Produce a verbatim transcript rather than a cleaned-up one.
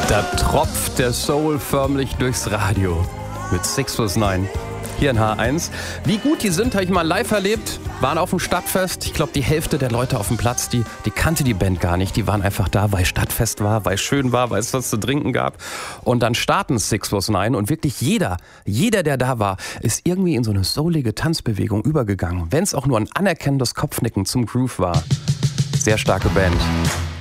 Da tropft der Soul förmlich durchs Radio mit six plus nine hier in H eins. Wie gut die sind, habe ich mal live erlebt. Waren auf dem Stadtfest. Ich glaube, die Hälfte der Leute auf dem Platz, die, die kannte die Band gar nicht. Die waren einfach da, weil Stadtfest war, weil es schön war, weil es was zu trinken gab. Und dann starten six plus nine und wirklich jeder, jeder, der da war, ist irgendwie in so eine soulige Tanzbewegung übergegangen. Wenn es auch nur ein anerkennendes Kopfnicken zum Groove war. Sehr starke Band.